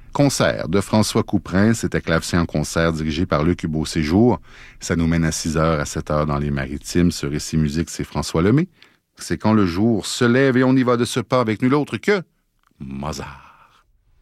Concert de François Couperin, c'était Clavecin en concert dirigé par Luc Beauséjour. Ça nous mène à 6h à 7h dans les Maritimes. Sur Ici Musique, c'est François Lemay. C'est quand le jour se lève et on y va de ce pas avec nul autre que Mozart.